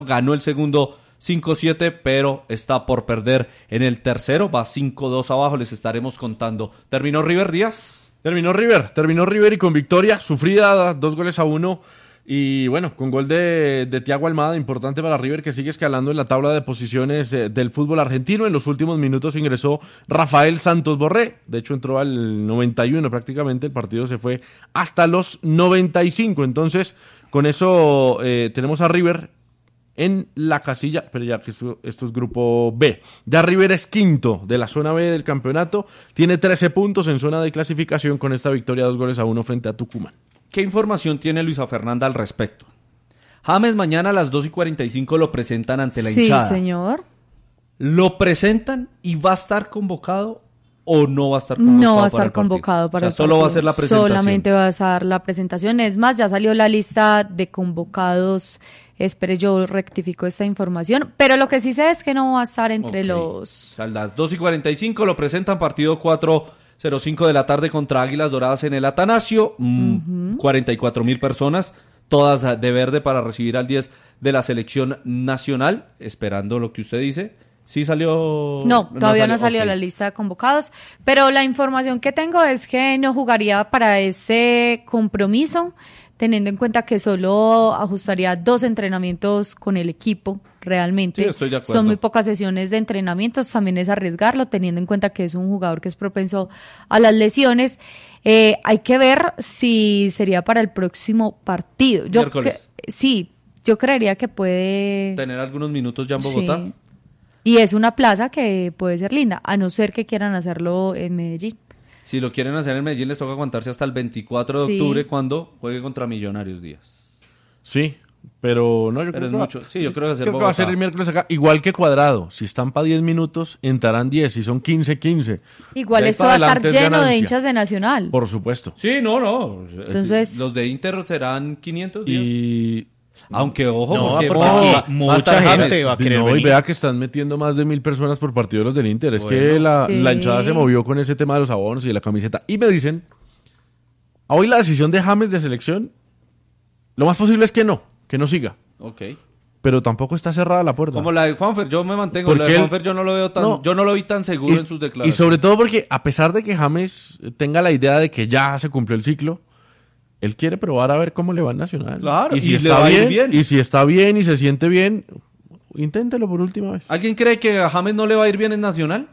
ganó el segundo 5-7, pero está por perder en el tercero, va 5-2 abajo, les estaremos contando. ¿Terminó River, Díaz? Terminó River y con victoria sufrida, 2-1, y bueno, con gol de Thiago Almada, importante para River, que sigue escalando en la tabla de posiciones del fútbol argentino. En los últimos minutos ingresó Rafael Santos Borré, de hecho entró al 91 prácticamente, el partido se fue hasta los 95, entonces con eso tenemos a River en la casilla, pero ya que esto es grupo B. Ya River es quinto de la zona B del campeonato, tiene 13 puntos en zona de clasificación con esta victoria 2-1 frente a Tucumán. ¿Qué información tiene Luisa Fernanda al respecto? James mañana a las 2:45 lo presentan ante la hinchada. Sí, señor. ¿Lo presentan y va a estar convocado o no va a estar convocado? No va a estar convocado para el partido. Solo va a ser la presentación. Solamente va a ser la presentación. Es más, ya salió la lista de convocados. Espere, yo rectifico esta información. Pero lo que sí sé es que no va a estar entre los... A las 2:45 lo presentan, partido 4:05 de la tarde contra Águilas Doradas en el Atanasio. 44,000 personas, todas de verde para recibir al 10 de la selección nacional. Esperando lo que usted dice. ¿Sí salió? No, todavía no salió la lista de convocados, pero la información que tengo es que no jugaría para ese compromiso, teniendo en cuenta que solo ajustaría 2 entrenamientos con el equipo, realmente. Sí, estoy de acuerdo. Son muy pocas sesiones de entrenamientos, también es arriesgarlo, teniendo en cuenta que es un jugador que es propenso a las lesiones. Hay que ver si sería para el próximo partido. Miércoles. Sí, yo creería que puede... ¿Tener algunos minutos ya en Bogotá? Sí. Y es una plaza que puede ser linda, a no ser que quieran hacerlo en Medellín. Si lo quieren hacer en Medellín, les toca aguantarse hasta el 24 de octubre cuando juegue contra Millonarios, Díaz. Sí, pero no, yo Pero creo es mucho. Sí, yo creo que creo que va a ser el miércoles acá, igual que Cuadrado. Si están para 10 minutos, entrarán 10, si son 15. Igual De ahí esto para va a estar adelante es lleno de ganancia. hinchas de Nacional. Por supuesto. Sí, no. Entonces... Los de Inter serán 500 días. Y... Aunque, ojo, No, porque mucha gente va a querer y venir. vea que están metiendo más de 1,000 personas por partido los del Inter. Es Bueno. que la Sí. hinchada se movió con ese tema de los abonos y de la camiseta. Y me dicen, hoy la decisión de James de selección, lo más posible es que no siga. Ok. Pero tampoco está cerrada la puerta. Como la de Juanfer, yo me mantengo. Porque La de él- Juanfer yo no lo veo tan, No. yo no lo vi tan seguro en sus Y declaraciones. sobre todo porque a pesar de que James tenga la idea de que ya se cumplió el ciclo, él quiere probar a ver cómo le va en Nacional. Claro, y si y le está va a ir bien, bien. y si está bien y se siente bien, inténtelo por última vez. ¿Alguien cree que a James no le va a ir bien en Nacional?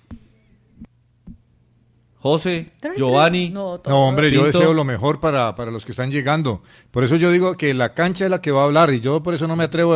José, Giovanni. No, No, hombre, yo Pinto. deseo lo mejor para los que están llegando. Por eso yo digo que la cancha es la que va a hablar y yo por eso no me atrevo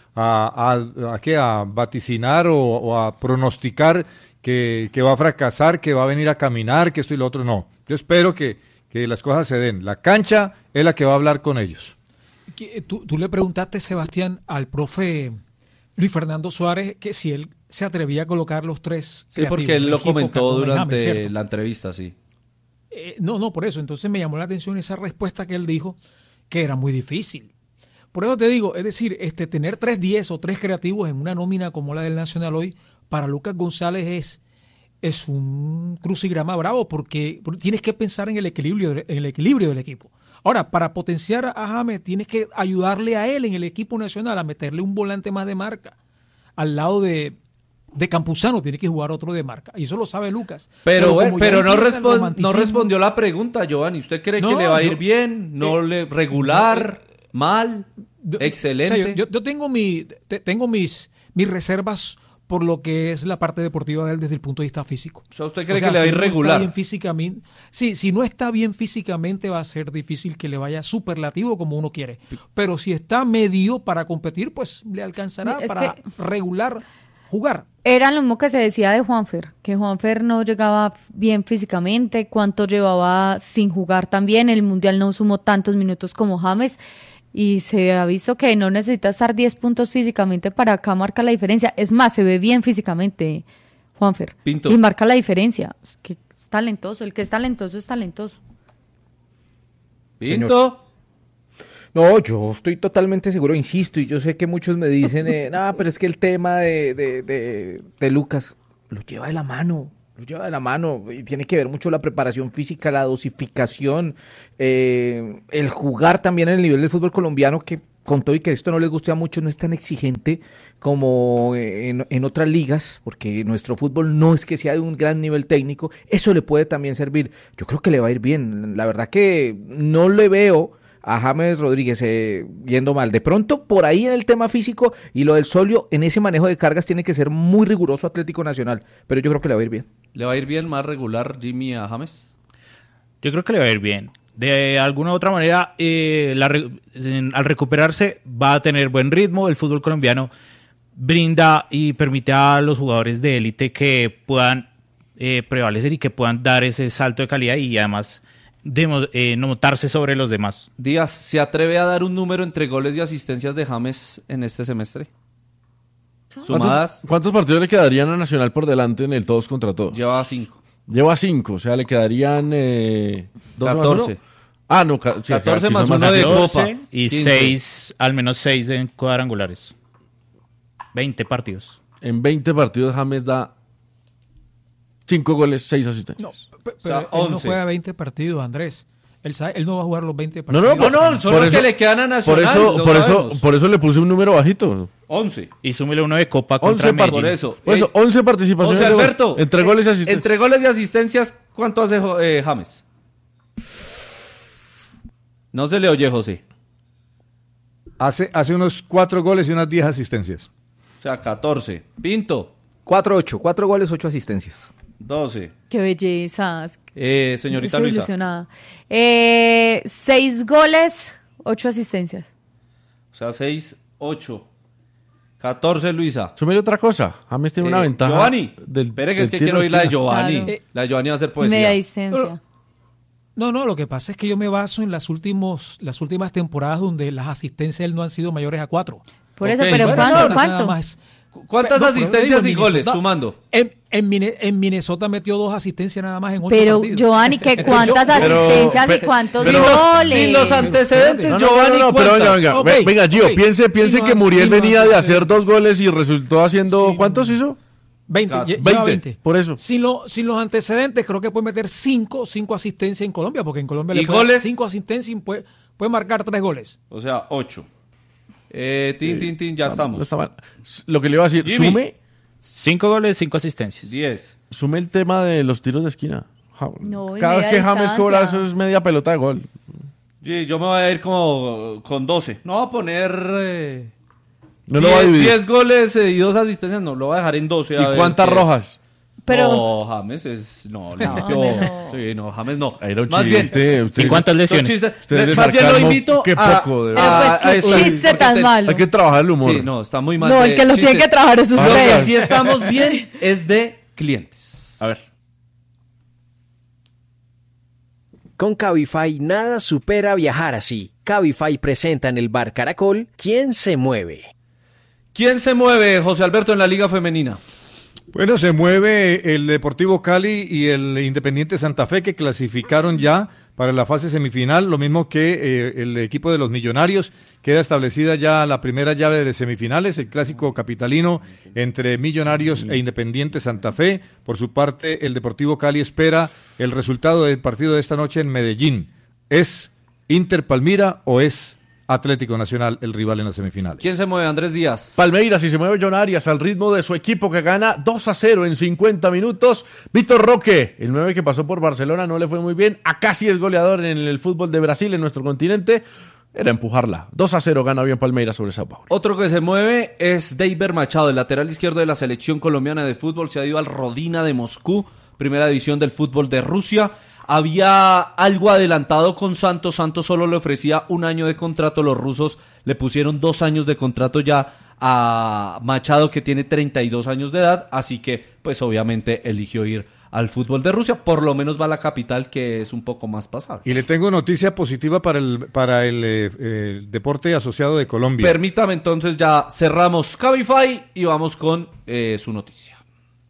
a vaticinar o a pronosticar que va a fracasar, que va a venir a caminar, que esto y lo otro. No, yo espero que las cosas se den. La cancha es la que va a hablar con ellos. Tú le preguntaste, Sebastián, al profe Luis Fernando Suárez que si él se atrevía a colocar los tres. Sí, porque creativos, él lo Equipo, comentó Cardona y durante James, ¿cierto? la entrevista, sí. No, por eso. Entonces me llamó la atención esa respuesta que él dijo, que era muy difícil. Por eso te digo, es decir, tener 3-10 o 3 creativos en una nómina como la del Nacional hoy, para Lucas González es un crucigrama bravo, porque tienes que pensar en el equilibrio del equipo. Ahora, para potenciar a James, tienes que ayudarle a él en el equipo nacional a meterle un volante más de marca. Al lado de Campuzano tiene que jugar otro de marca. Y eso lo sabe Lucas. Pero como ya no empieza el no romanticismo- respondió la pregunta, Giovanni. ¿Usted cree que No, le va a ir yo- bien? ¿Regular? ¿Mal? ¿Excelente? O sea, yo tengo mis reservas por lo que es la parte deportiva de él desde el punto de vista físico. O sea, ¿usted cree que le va a ir si no regular? está bien físicamente, sí, si no está bien físicamente va a ser difícil que le vaya superlativo como uno quiere. Pero si está medio para competir, pues le alcanzará Es para que- regular jugar. Era lo mismo que se decía de Juanfer, que Juanfer no llegaba bien físicamente, cuánto llevaba sin jugar también, el Mundial no sumó tantos minutos como James, y se ha visto que no necesita estar 10 puntos físicamente para acá marcar la diferencia. Es más, se ve bien físicamente Juanfer, Pinto. y marca la diferencia. Es que es talentoso, el que es talentoso es talentoso. ¿Pinto? No, yo estoy totalmente seguro, insisto, y yo sé que muchos me dicen, no, pero es que el tema de Lucas lo lleva de la mano, y tiene que ver mucho la preparación física, la dosificación, el jugar también en el nivel del fútbol colombiano, que con todo y que esto no les guste a muchos, no es tan exigente como en otras ligas, porque nuestro fútbol no es que sea de un gran nivel técnico, eso le puede también servir. Yo creo que le va a ir bien. La verdad que no le veo a James Rodríguez yendo mal. De pronto, por ahí en el tema físico y lo del solio, en ese manejo de cargas tiene que ser muy riguroso Atlético Nacional, pero yo creo que le va a ir bien. ¿Le va a ir bien más regular Jimmy a James? Yo creo que le va a ir bien. De alguna u otra manera, al recuperarse va a tener buen ritmo. El fútbol colombiano brinda y permite a los jugadores de élite que puedan prevalecer y que puedan dar ese salto de calidad y además notarse sobre los demás. Díaz, ¿se atreve a dar un número entre goles y asistencias de James en este semestre? Sumadas. ¿Cuántos partidos le quedarían a Nacional por delante en el todos contra todos? Lleva 5. Lleva 5, o sea, le quedarían 14. Ah, no, 14 más 1 de Copa. Y 6, al menos 6 de cuadrangulares. 20 partidos. En 20 partidos James da 5 goles, 6 asistencias. No, pero O sea, él 11. no juega 20 partidos, Andrés. Él no va a jugar los 20 partidos. No, son los que le quedan a Nacional. Por eso le puse un número bajito. 11. Y súmele uno de Copa contra 11 Medellín. Por eso. 11 participaciones. José Alberto, entre goles y asistencias. Entre goles y asistencias, ¿cuánto hace James? No se le oye, José. Hace unos 4 goles y unas 10 asistencias. O sea, 14. Pinto, 4-8, 4 goles, 8 asistencias. 12. Qué belleza. Señorita Estoy Luisa. ilusionada. 6 goles, 8 asistencias. O sea, 6, 8. 14, Luisa. Súmele otra cosa. James tiene una ventaja. Giovanni. Espere que es que quiero oír la de Giovanni. Claro. La de Giovanni va a hacer Media poesía. distancia. No, lo que pasa es que yo me baso en las últimas temporadas donde las asistencias de él no han sido mayores a 4. Por eso, Ok, pero bueno, ¿cuánto? Nada ¿Cuánto? más. ¿Cuántas No, pero asistencias digo, y en goles Minnesota- sumando? En Minnesota metió 2 asistencias nada más en 8 Pero, partidos. Giovanni, ¿qué cuántas Pero- asistencias y pero- cuántos pero- goles? Sin los antecedentes, No, Giovanni, pero ¿cuántas? venga, Ok, Gio, ok. piense Sí, que no, Muriel sí, no, venía de sí. hacer 2 goles y resultó haciendo, Sí. ¿cuántos hizo? 20, lleva 20, 20. por eso. Sin los antecedentes, creo que puede meter 5 asistencias en Colombia, porque en Colombia ¿Y le puede goles? 5 asistencias y puede marcar 3 goles. O sea, 8. Ya estamos. No está mal. Lo que le iba a decir, Jimmy. 5 goles, 5 asistencias. 10. sume el tema de los tiros de esquina. No, y Cada vez media que James distancia. cobra eso es media pelota de gol. Sí, yo me voy a ir como con 12. No voy a poner No lo va a 10, dividir. 10 goles y 2 asistencias, no, lo voy a dejar en 12. a ¿Y ver cuántas qué- rojas? Pero- No, James es... No, limpio. no. Sí, no, James no. Era un Más chiste, bien... usted- ¿Y cuántas son lesiones? chistes. Ustedes de Más bien lo sarcasmo, invito qué a... poco, de Pero verdad. pues, qué eso, chiste porque tan malo. Hay que trabajar el humor. Sí, no, está muy mal. No, de el que lo tiene chistes. que trabajar es Lo usted. que sí estamos bien es de clientes. A ver. Con Cabify nada supera viajar así. Cabify presenta en el Bar Caracol ¿Quién se mueve? ¿Quién se mueve, José Alberto, en la Liga Femenina? Bueno, se mueve el Deportivo Cali y el Independiente Santa Fe, que clasificaron ya para la fase semifinal, lo mismo que el equipo de los Millonarios. Queda establecida ya la primera llave de semifinales, el clásico capitalino entre Millonarios e Independiente Santa Fe. Por su parte, el Deportivo Cali espera el resultado del partido de esta noche en Medellín. ¿Es Inter Palmira o es Atlético Nacional el rival en las semifinales? ¿Quién se mueve, Andrés Díaz? Palmeiras y se mueve John Arias al ritmo de su equipo que gana 2-0 en 50 minutos. Víctor Roque, el 9 que pasó por Barcelona, no le fue muy bien. Acá sí es goleador en el fútbol de Brasil, en nuestro continente. Era empujarla. 2-0 gana bien Palmeiras sobre Sao Paulo. Otro que se mueve es Deiber Machado, el lateral izquierdo de la selección colombiana de fútbol. Se ha ido al Rodina de Moscú, primera división del fútbol de Rusia. Había algo adelantado con Santos. Santos solo le ofrecía 1 año de contrato. Los rusos le pusieron 2 años de contrato ya a Machado, que tiene 32 años de edad. Así que, pues obviamente eligió ir al fútbol de Rusia. Por lo menos va a la capital, que es un poco más pasable. Y le tengo noticia positiva para el deporte asociado de Colombia. Permítame entonces, ya cerramos Cabify y vamos con su noticia.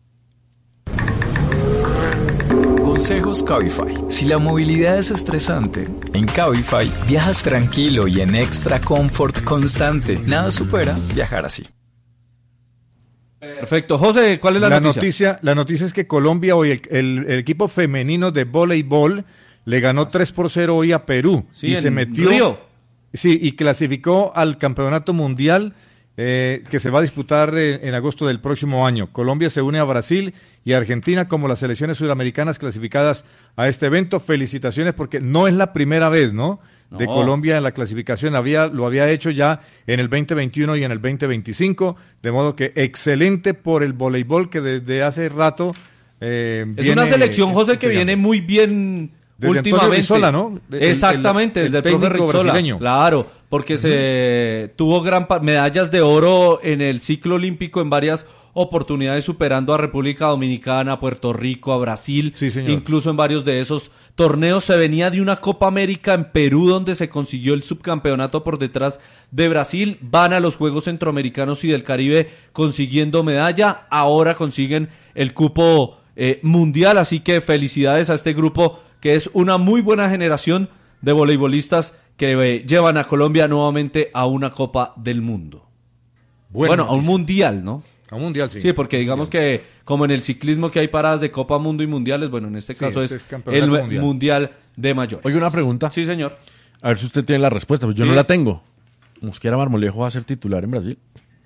Consejos Cabify. Si la movilidad es estresante, en Cabify viajas tranquilo y en extra comfort constante. Nada supera viajar así. Perfecto. José, ¿cuál es la noticia? La noticia es que Colombia hoy, el equipo femenino de voleibol le ganó 3-0 hoy a Perú. Sí, y en se metió, Río. Sí, y clasificó al campeonato mundial que se va a disputar en agosto del próximo año. Colombia se une a Brasil y Argentina como las selecciones sudamericanas clasificadas a este evento. Felicitaciones porque no es la primera vez, ¿no? De Colombia en la clasificación. Lo había hecho ya en el 2021 y en el 2025. De modo que excelente por el voleibol que desde hace rato es una selección, José, que viene muy bien desde últimamente. Rizzola, ¿no? Exactamente, desde el profe Rizzola. Brasileño. Claro, porque se tuvo medallas de oro en el ciclo olímpico en varias oportunidades, superando a República Dominicana, a Puerto Rico, a Brasil. Sí, señor. Incluso en varios de esos torneos se venía de una Copa América en Perú, donde se consiguió el subcampeonato por detrás de Brasil. Van a los Juegos Centroamericanos y del Caribe consiguiendo medalla. Ahora consiguen el cupo mundial, así que felicidades a este grupo, que es una muy buena generación de voleibolistas que llevan a Colombia nuevamente a una Copa del Mundo. Bueno, a un mundial, ¿no? A un mundial, sí. Sí, porque digamos que como en el ciclismo que hay paradas de Copa Mundo y mundiales, bueno, en este caso es el mundial de mayores. Oye, una pregunta. Sí, señor. A ver si usted tiene la respuesta, pues yo no la tengo. ¿Mosquera Marmolejo va a ser titular en Brasil?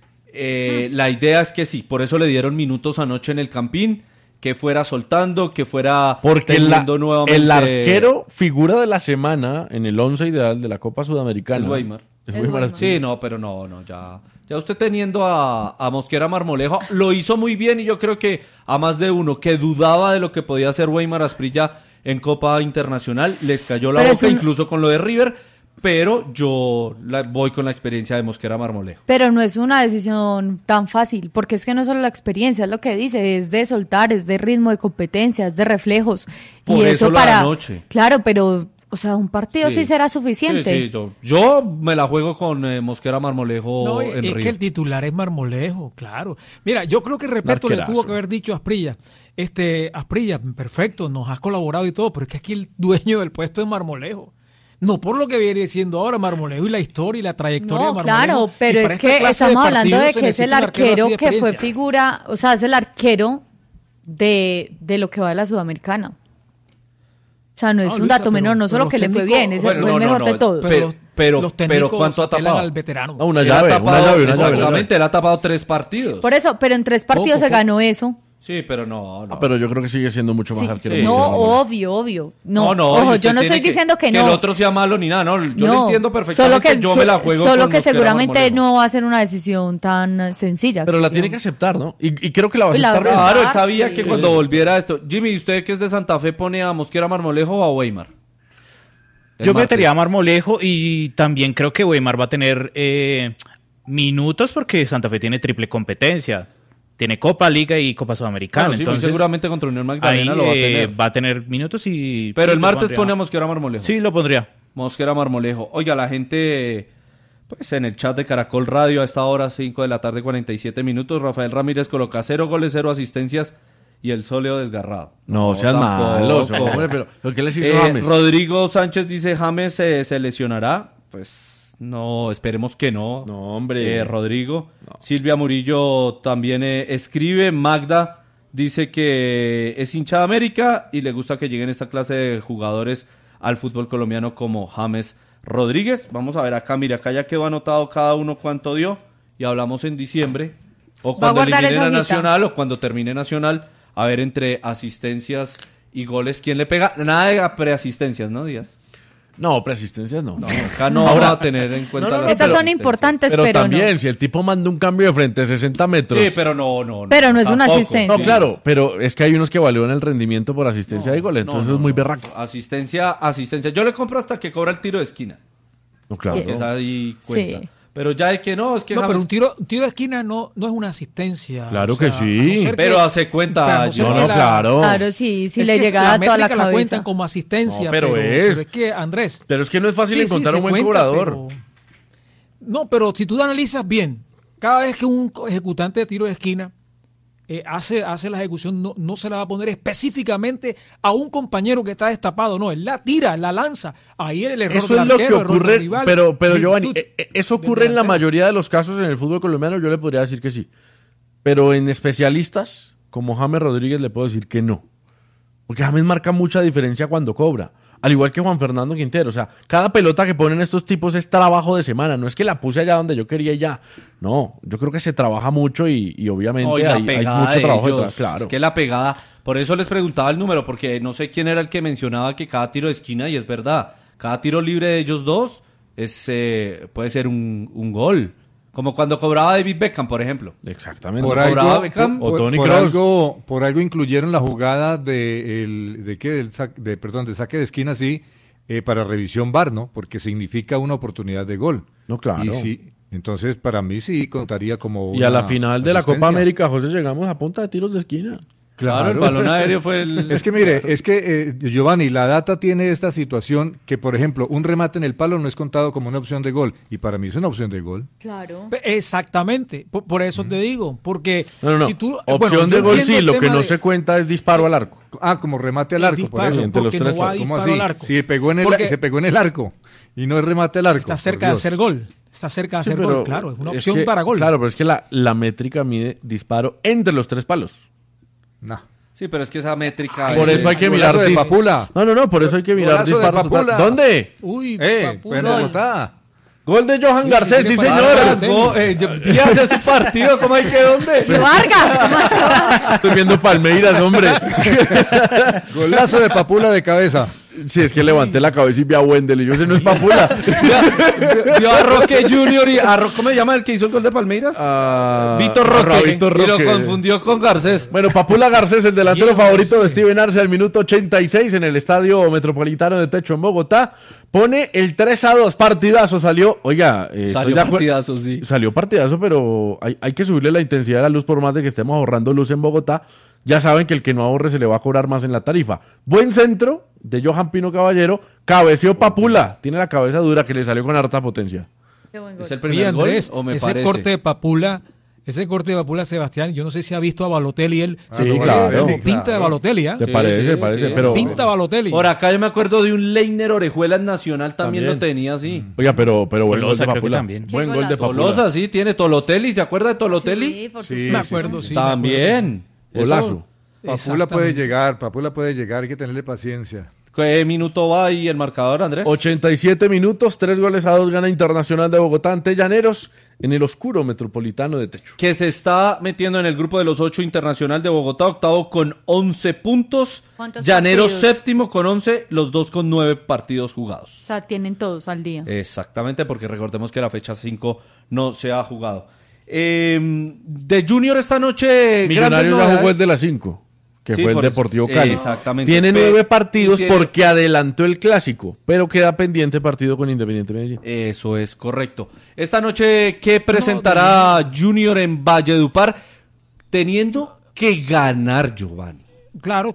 La idea es que sí, por eso le dieron minutos anoche en el Campín, que fuera soltando, que fuera teniendo nuevamente... el arquero figura de la semana en el 11 ideal de la Copa Sudamericana. Es Weimar. Weimar. Sí, no, pero no, ya usted teniendo a Mosquera Marmolejo, lo hizo muy bien y yo creo que a más de uno que dudaba de lo que podía hacer Weimar Asprilla en Copa Internacional, les cayó la boca, incluso con lo de River. Pero yo voy con la experiencia de Mosquera Marmolejo. Pero no es una decisión tan fácil, porque es que no es solo la experiencia, es lo que dice, es de soltar, es de ritmo de competencia, es de reflejos. Por y eso para la noche. Claro, pero, o sea, un partido sí será suficiente. Sí, yo me la juego con Mosquera Marmolejo. No, en es Río. que el titular es Marmolejo, claro. Mira, yo creo que respeto le tuvo que haber dicho a Asprilla. Asprilla, perfecto, nos has colaborado y todo, pero es que aquí el dueño del puesto es Marmolejo. No por lo que viene siendo ahora Marmolejo y la historia y la trayectoria de Marmolejo. Claro, pero es que estamos hablando de que es el arquero que fue figura, o sea, es el arquero de lo que va de la Sudamericana. O sea, no es un dato menor, no solo que le fue bien, fue el mejor de todos. Pero ¿cuánto ha tapado? Al veterano. No, una llave. Exactamente, él ha tapado 3 partidos. Por eso, pero en 3 partidos se ganó eso. Sí, pero no. Pero yo creo que sigue siendo mucho más arquero. Sí. No, obvio. No, ojo, yo no estoy diciendo que no. Que el otro sea malo ni nada, no. Yo lo entiendo perfectamente. Solo que yo me la juego solo con que seguramente Marmolejo. no va a ser una decisión tan sencilla. Pero la tiene que aceptar, ¿no? Y creo que la va a aceptar. Claro, él sabía que cuando volviera esto. Jimmy, ¿usted que es de Santa Fe pone a Mosquera Marmolejo o a Weimar? Yo metería a Marmolejo y también creo que Weimar va a tener minutos porque Santa Fe tiene triple competencia. Tiene Copa, Liga y Copa Sudamericana. Claro, sí, entonces seguramente contra Unión Magdalena ahí, lo va a tener. Va a tener minutos y... Pero sí, el martes pondría. pone a Mosquera Marmolejo. Sí, lo pondría. Mosquera Marmolejo. Oiga, la gente, pues en el chat de Caracol Radio a esta hora, 5 de la tarde, 47 minutos. Rafael Ramírez coloca 0 goles, 0 asistencias y el sóleo desgarrado. No sean malos, hombre, pero ¿qué les hizo James? Rodrigo Sánchez dice, James se lesionará. Pues... No, esperemos que no. No, hombre. Rodrigo. No. Silvia Murillo también escribe. Magda dice que es hincha de América y le gusta que lleguen esta clase de jugadores al fútbol colombiano como James Rodríguez. Vamos a ver acá, mira, acá ya quedó anotado cada uno cuánto dio y hablamos en diciembre o cuando eliminen a Nacional o cuando termine Nacional, a ver entre asistencias y goles quién le pega. Nada de preasistencias, ¿no, Díaz? No, preasistencias no. Acá no va a tener en cuenta las Estas son importantes, pero también, no. si el tipo manda un cambio de frente de 60 metros. Sí, pero no. Pero no es una asistencia. No, claro, pero es que hay unos que evalúan el rendimiento por asistencia de gol, entonces eso es muy berraco. Asistencia. Yo le compro hasta que cobra el tiro de esquina. No, claro. Que esa ahí cuenta. Sí. Pero ya de que no, es que... No, pero un tiro de esquina no es una asistencia. Claro que sí. Pero hace cuenta... Claro. Claro, sí, si le que llega a toda la cabeza. la cuentan como asistencia. No, pero es que, Andrés... Pero es que no es fácil encontrar un buen cobrador. No, pero si tú analizas bien, cada vez que un ejecutante de tiro de esquina hace la ejecución, no se la va a poner específicamente a un compañero que está destapado, no, él la tira, la lanza, ahí el error eso del es lo arquero, que ocurre, rival, pero Giovanni, eso ocurre en la mayoría de los casos en el fútbol colombiano, yo le podría decir que sí, pero en especialistas como James Rodríguez le puedo decir que no, porque James marca mucha diferencia cuando cobra. al igual que Juan Fernando Quintero. O sea, cada pelota que ponen estos tipos es trabajo de semana, no es que la puse allá donde yo quería y ya. No, yo creo que se trabaja mucho y obviamente hay mucho trabajo detrás. Claro. Es que la pegada, por eso les preguntaba el número, porque no sé quién era el que mencionaba que cada tiro de esquina, y es verdad, cada tiro libre de ellos dos puede ser un gol. Como cuando cobraba David Beckham, por ejemplo. Exactamente. Por algo incluyeron la jugada del saque de esquina, sí, para revisión VAR, ¿no? Porque significa una oportunidad de gol. No, claro. Y sí, entonces para mí sí contaría como y a la final de la Copa América, José, llegamos a punta de tiros de esquina. Claro, el balón aéreo fue el... Es que mire, Giovanni, la data tiene esta situación que, por ejemplo, un remate en el palo no es contado como una opción de gol, y para mí es una opción de gol. Claro. Exactamente, por eso te digo, porque no. si tú... Opción de gol sí, lo que no se cuenta es disparo al arco. Como remate al arco, disparo, por eso. Entre los tres, no va ¿Cómo disparo así? al arco. Sí, se pegó en el arco, y no es remate al arco. Está cerca de hacer gol. Está cerca de hacer gol, claro, es una opción para gol. Claro, pero es que la métrica mide disparo entre los tres palos. No. Sí, pero es que esa métrica... Por eso hay que mirar... de Papula. No, por eso hay que mirar disparos. ¿Dónde? Uy, en Bogotá. Gol de Johan Garcés, sí, señor. Díaz es su partido, ¿cómo hay que dónde? ¡De Vargas! Estoy viendo Palmeiras, hombre. Golazo de Papula de cabeza. Sí, es que levanté la cabeza y vi a Wendel y yo sé, no es Papula. Vio a Roque Junior y a ¿cómo se llama el que hizo el gol de Palmeiras? Vitor Roque. Y lo confundió con Garcés. Bueno, Papula Garcés, el delantero favorito de Steven Arce al minuto 86 en el Estadio Metropolitano de Techo en Bogotá. Pone el 3-2, partidazo, salió. Oiga, salió partidazo, sí. Salió partidazo, pero hay que subirle la intensidad de la luz por más de que estemos ahorrando luz en Bogotá. Ya saben que el que no ahorre se le va a cobrar más en la tarifa. Buen centro de Johan Pino Caballero, cabeceó Papula. Tiene la cabeza dura que le salió con harta potencia. ¿Es el primer gol o me parece? Ese corte de Papula, Sebastián, yo no sé si ha visto a Balotelli, él sí, claro. como pinta de Balotelli, ¿eh? ¿Te parece? Pero pinta Balotelli. Por acá yo me acuerdo de un Leiner Orejuela en Nacional, también lo tenía así. Oiga, pero buen gol de Papula. También. Buen gol de Papula. Tolosa, sí, tiene Tolotelli, ¿se acuerda de Tolotelli? Sí, me acuerdo, sí. También. Golazo. Papula puede llegar, hay que tenerle paciencia. ¿Qué minuto va ahí el marcador, Andrés? 87 minutos, 3-2 gana Internacional de Bogotá ante Llaneros en el oscuro Metropolitano de Techo. Que se está metiendo en el grupo de los 8, Internacional de Bogotá, octavo con 11 puntos. Llaneros partidos? Séptimo con 11, los dos con 9 partidos jugados. O sea, tienen todos al día. Exactamente, porque recordemos que la fecha 5 no se ha jugado. De Junior esta noche... Millonarios ya jugó el de las 5. Que sí, fue el Deportivo Cali. Exactamente. Tiene 9 partidos porque adelantó el clásico, pero queda pendiente partido con Independiente Medellín. Eso es correcto. Esta noche, ¿qué presentará Junior en Valledupar? Teniendo que ganar, Giovanni. Claro,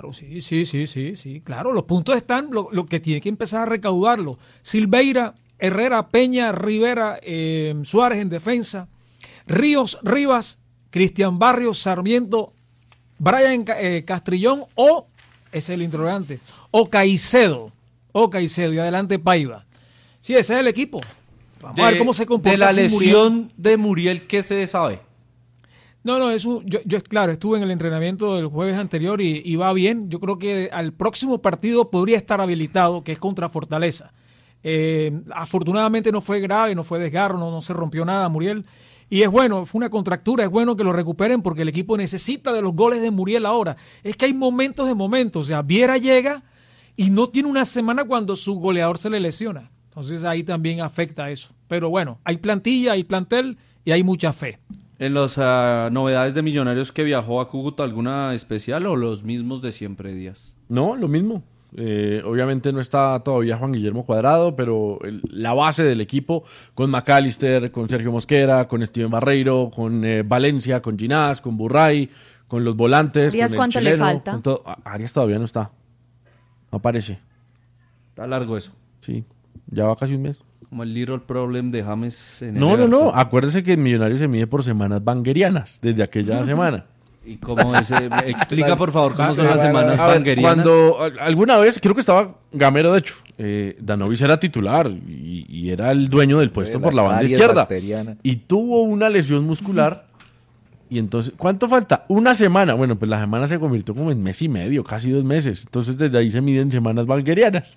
sí, claro. Los puntos están, lo que tiene que empezar a recaudarlo. Silveira, Herrera, Peña, Rivera, Suárez en defensa, Ríos, Rivas, Cristian Barrios, Sarmiento, Brian Castrillón o, ese es el interrogante, o Caicedo, y adelante Paiva. Sí, ese es el equipo. Vamos a ver cómo se comporta. De la lesión de Muriel, ¿qué se sabe? No, yo claro, estuve en el entrenamiento del jueves anterior y va bien. Yo creo que al próximo partido podría estar habilitado, que es contra Fortaleza. Afortunadamente no fue grave, no fue desgarro, no se rompió nada Muriel. Y es bueno, fue una contractura, es bueno que lo recuperen porque el equipo necesita de los goles de Muriel ahora. Es que hay momentos de momentos, o sea, Viera llega y no tiene una semana cuando su goleador se le lesiona. Entonces ahí también afecta eso. Pero bueno, hay plantilla, hay plantel y hay mucha fe. En las novedades de Millonarios que viajó a Cúcuta, ¿alguna especial o los mismos de siempre, Díaz? No, lo mismo. Obviamente no está todavía Juan Guillermo Cuadrado, pero la base del equipo con McAllister, con Sergio Mosquera, con Steven Barreiro, con Valencia, con Ginás, con Burray, con los volantes. ¿Arias cuánto chileno, le falta? Arias todavía no está. No aparece. Está largo eso. Sí, ya va casi un mes. Como el little problem de James en No. Acuérdese que el Millonario se mide por semanas banguerianas desde aquella semana. ¿Y cómo es? Explica, por favor, cómo son las semanas banguerianas. Cuando alguna vez, creo que estaba Gamero, de hecho, Danovic era titular y era el dueño del puesto por la banda izquierda. Y tuvo una lesión muscular Y entonces, ¿cuánto falta? Una semana. Bueno, pues la semana se convirtió como en mes y medio, casi 2 meses. Entonces desde ahí se miden semanas banquerianas.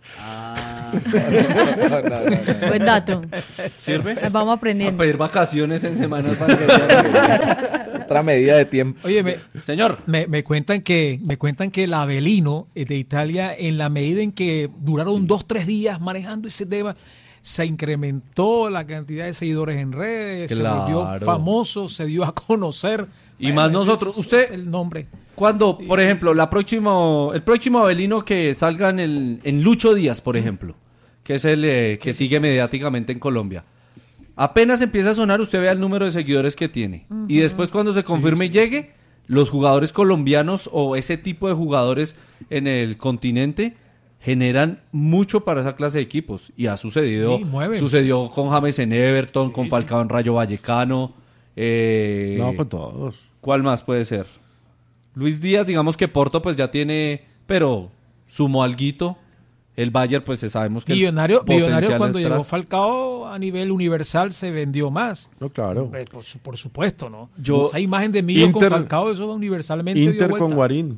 Buen dato. ¿Sirve? Vamos aprendiendo. A pedir vacaciones en semanas banquerianas. Otra medida de tiempo. Oye, Señor. me cuentan que el Avellino de Italia, en la medida en que duraron 2-3 días manejando ese tema, se incrementó la cantidad de seguidores en redes, Claro. se volvió famoso, se dio a conocer. Y más nosotros. ese Usted, es el nombre. cuando, por ejemplo, el próximo Avelino que salga en Lucho Díaz, por ejemplo, que es el que sigue mediáticamente en Colombia. Apenas empieza a sonar, usted vea el número de seguidores que tiene. Y después cuando se confirme y llegue, los jugadores colombianos o ese tipo de jugadores en el continente generan mucho para esa clase de equipos. Y ha sucedido. Sí, mueven. Sucedió con James en Everton, con Falcao en Rayo Vallecano. No, con todos. ¿Cuál más puede ser? Luis Díaz, digamos que Porto pues ya tiene, pero sumó alguito. El Bayern pues sabemos que Millonarios cuando es llegó tras- Falcao a nivel universal se vendió más. No, claro. Por supuesto, ¿no? Yo- Esa imagen de Millo con Inter- Falcao, eso universalmente dio Inter vuelta. con Guarín.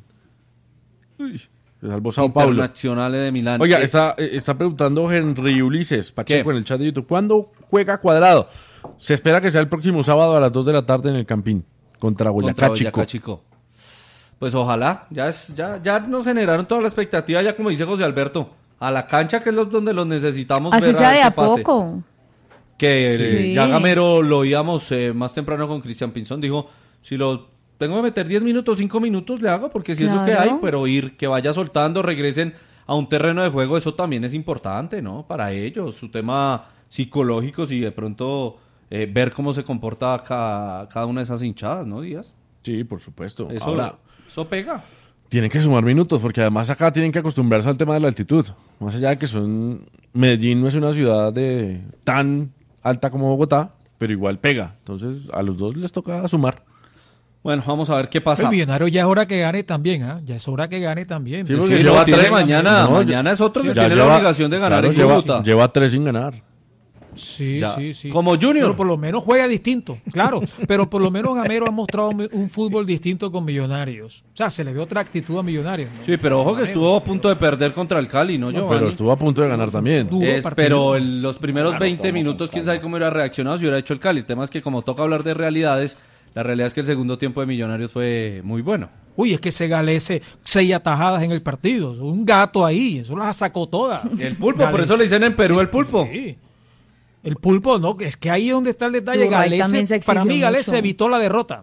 Uy, se salvó Sao Paulo. Internacionales de Milán. Oiga, está preguntando Henry Ulises Pacheco ¿Qué? en el chat de YouTube. ¿Cuándo juega Cuadrado? Se espera que sea el próximo sábado a las 2 de la tarde en el Campín contra Boyacá Chico. Pues ojalá, ya nos generaron toda la expectativa, ya como dice José Alberto, a la cancha que es donde los necesitamos Así ver sea de qué a pase. poco. Que Sí. ya Gamero lo oíamos más temprano con Cristian Pinzón, dijo, si lo tengo que meter 10 minutos, 5 minutos le hago, porque si es lo que Claro. hay, pero que vaya soltando, regresen a un terreno de juego, eso también es importante, ¿no? Para ellos, su tema psicológico, y de pronto ver cómo se comporta cada una de esas hinchadas, ¿no, Díaz? Sí, por supuesto. Eso, Ahora, eso pega. tienen que sumar minutos, porque además acá tienen que acostumbrarse al tema de la altitud. Más allá de que Medellín no es una ciudad tan alta como Bogotá, pero igual pega. Entonces, a los dos les toca sumar. Bueno, vamos a ver qué pasa. El Millonario ya es hora que gane también, ¿ah? Ya es hora que gane también. Sí, Sí, porque no, lleva tiene tres- mañana. no, Mañana es otro que ya tiene la obligación de ganar en Cúcuta. lleva 3 sin ganar. Sí, Ya. sí. Como Junior. Pero por lo menos juega distinto, claro. Pero por lo menos Gamero ha mostrado un fútbol distinto con Millonarios. O sea, se le ve otra actitud a Millonarios, ¿no? Sí, pero ojo que estuvo a punto de perder contra el Cali, ¿no, No, Giovanni? pero estuvo a punto de ganar también. Duro partido. Pero en los primeros 20 minutos, quién sabe cómo hubiera reaccionado si hubiera hecho el Cali. El tema es que como toca hablar de realidades, la realidad es que el segundo tiempo de Millonarios fue muy bueno. Uy, es que se galece 6 atajadas en el partido. Un gato ahí, eso las sacó todas. El pulpo, por eso le dicen en Perú el pulpo. Sí. El pulpo, no, es que ahí es donde está el detalle. Uruguay también se Galese, para exigió mí Galese mucho. evitó la derrota.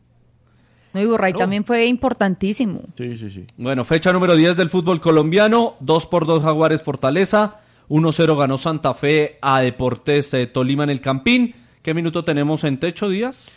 No, y Burray Claro. también fue importantísimo. Sí. Bueno, fecha número 10 del fútbol colombiano, 2-2 Jaguares Fortaleza, 1-0 ganó Santa Fe a Deportes Tolima en el Campín. ¿Qué minuto tenemos en techo, Díaz?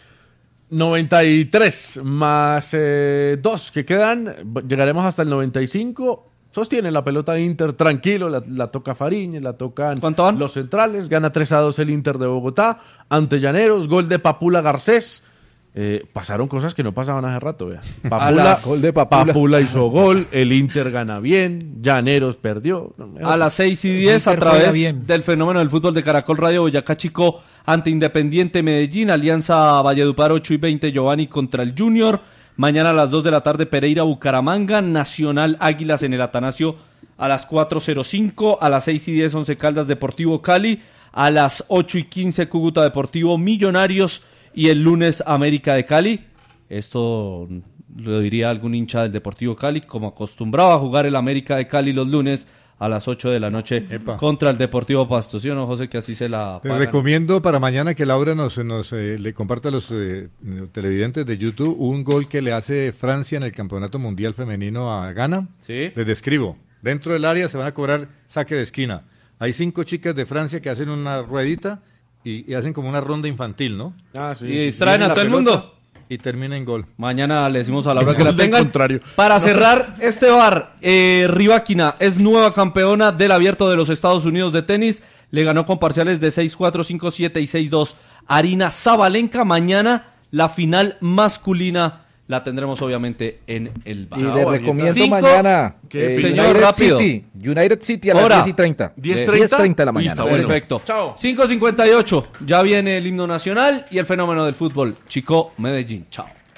93 más 2 que quedan. Llegaremos hasta el 95. Sostiene la pelota Inter tranquilo, la toca Fariñez, la tocan ¿Cuánto van? los centrales. Gana 3-2 el Inter de Bogotá ante Llaneros. Gol de Papula Garcés. Pasaron cosas que no pasaban hace rato, vea. Gol de Papula. Papula hizo gol, el Inter gana bien, Llaneros perdió. No, A las 6:10 a Inter juega través bien. del fenómeno del fútbol de Caracol Radio Boyacá Chico ante Independiente Medellín, Alianza Valledupar 8:20 Giovanni contra el Junior. Mañana a las 2 de la tarde Pereira Bucaramanga, Nacional Águilas en el Atanasio a las 4:05, a las 6:10 Once Caldas Deportivo Cali, a las 8:15 Cúcuta Deportivo Millonarios y el lunes América de Cali. Esto lo diría algún hincha del Deportivo Cali, como acostumbraba a jugar el América de Cali los lunes a las 8 de la noche contra el Deportivo Pasto. ¿Sí o no, José? Que así se la Te pagan. recomiendo para mañana que Laura le comparta a los televidentes de YouTube un gol que le hace Francia en el Campeonato Mundial Femenino a Ghana. Sí. Les describo. Dentro del área se van a cobrar saque de esquina. Hay 5 chicas de Francia que hacen una ruedita y hacen como una ronda infantil, ¿no? Y distraen a todo el mundo. Y termina en gol. Mañana le decimos a Laura que la Gol del tengan. contrario. Para cerrar este bar, Rivaquina es nueva campeona del Abierto de los Estados Unidos de tenis. Le ganó con parciales de 6-4, 5-7 y 6-2 Arina Zabalenka. Mañana la final masculina la tendremos obviamente en el bar. Y le recomiendo 5, mañana. señor, rápido. United City a las Hora. 10:30. 10:30. 10:30 de la mañana. Listo, bueno. Perfecto. Chao. 5:58. Ya viene el himno nacional y el fenómeno del fútbol. Chico Medellín. Chao.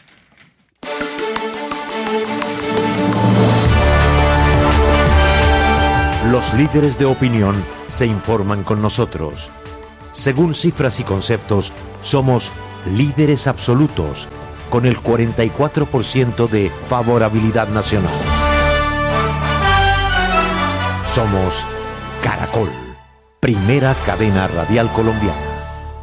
Los líderes de opinión se informan con nosotros. Según cifras y conceptos, somos líderes absolutos, con el 44% de favorabilidad nacional. Somos Caracol, primera cadena radial colombiana.